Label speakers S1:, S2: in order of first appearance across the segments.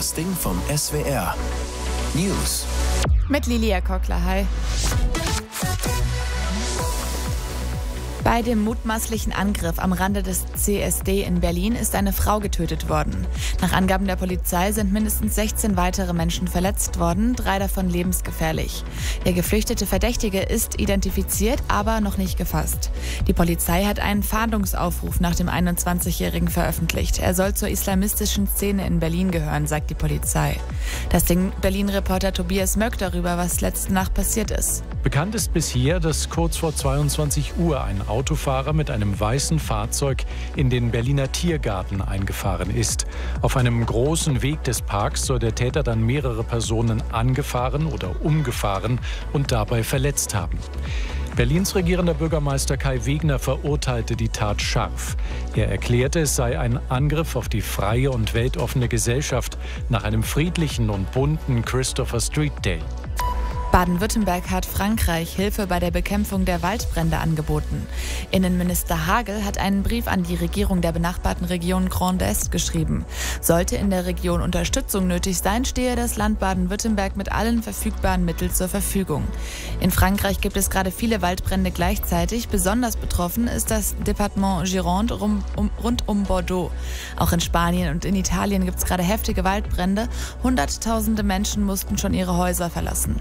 S1: Das Ding vom SWR. News.
S2: Mit Lilia Kockler, hi. Bei dem mutmaßlichen Angriff am Rande des CSD in Berlin ist eine Frau getötet worden. Nach Angaben der Polizei sind mindestens 16 weitere Menschen verletzt worden, 3 davon lebensgefährlich. Der geflüchtete Verdächtige ist identifiziert, aber noch nicht gefasst. Die Polizei hat einen Fahndungsaufruf nach dem 21-Jährigen veröffentlicht. Er soll zur islamistischen Szene in Berlin gehören, sagt die Polizei. Das Ding Berlin-Reporter Tobias Möck darüber, was letzte Nacht passiert ist.
S3: Bekannt ist bisher, dass kurz vor 22 Uhr ein Autofahrer mit einem weißen Fahrzeug in den Berliner Tiergarten eingefahren ist. Auf einem großen Weg des Parks soll der Täter dann mehrere Personen angefahren oder umgefahren und dabei verletzt haben. Berlins regierender Bürgermeister Kai Wegner verurteilte die Tat scharf. Er erklärte, es sei ein Angriff auf die freie und weltoffene Gesellschaft nach einem friedlichen und bunten Christopher Street Day.
S2: Baden-Württemberg hat Frankreich Hilfe bei der Bekämpfung der Waldbrände angeboten. Innenminister Hagel hat einen Brief an die Regierung der benachbarten Region Grand Est geschrieben. Sollte in der Region Unterstützung nötig sein, stehe das Land Baden-Württemberg mit allen verfügbaren Mitteln zur Verfügung. In Frankreich gibt es gerade viele Waldbrände gleichzeitig. Besonders betroffen ist das Departement Gironde rund um Bordeaux. Auch in Spanien und in Italien gibt es gerade heftige Waldbrände. Hunderttausende Menschen mussten schon ihre Häuser verlassen.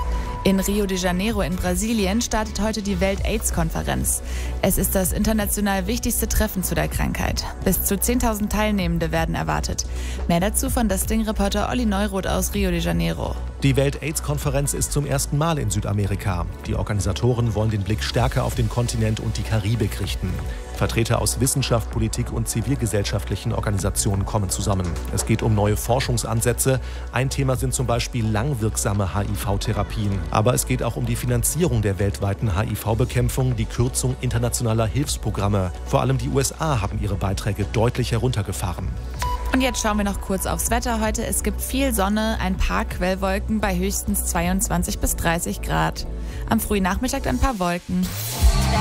S2: In Rio de Janeiro in Brasilien startet heute die Welt-AIDS-Konferenz. Es ist das international wichtigste Treffen zu der Krankheit. Bis zu 10.000 Teilnehmende werden erwartet. Mehr dazu von das Ding-Reporter Olli Neuroth aus Rio de Janeiro.
S4: Die Welt-AIDS-Konferenz ist zum ersten Mal in Südamerika. Die Organisatoren wollen den Blick stärker auf den Kontinent und die Karibik richten. Vertreter aus Wissenschaft, Politik und zivilgesellschaftlichen Organisationen kommen zusammen. Es geht um neue Forschungsansätze. Ein Thema sind zum Beispiel langwirksame HIV-Therapien. Aber es geht auch um die Finanzierung der weltweiten HIV-Bekämpfung, die Kürzung internationaler Hilfsprogramme. Vor allem die USA haben ihre Beiträge deutlich heruntergefahren.
S2: Und jetzt schauen wir noch kurz aufs Wetter heute. Es gibt viel Sonne, ein paar Quellwolken bei höchstens 22 bis 30 Grad. Am frühen Nachmittag ein paar Wolken.